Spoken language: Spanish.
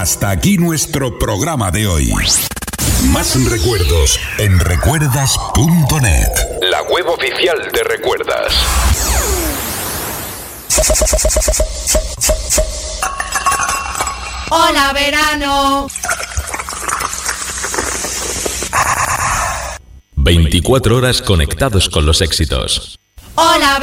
Hasta aquí nuestro programa de hoy. Más recuerdos en recuerdas.net, la web oficial de Recuerdas. ¡Hola, verano! 24 horas conectados con los éxitos. ¡Hola,